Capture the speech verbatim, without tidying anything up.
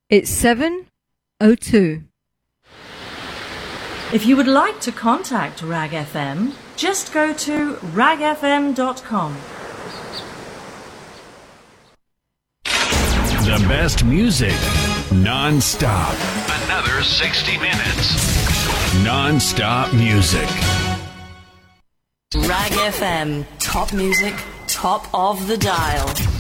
It's seven oh two. If you would like to contact Rag F M, just go to rag f m dot com. The best music, non-stop. Another sixty minutes. Non-stop music. Rag F M, top music, top of the dial.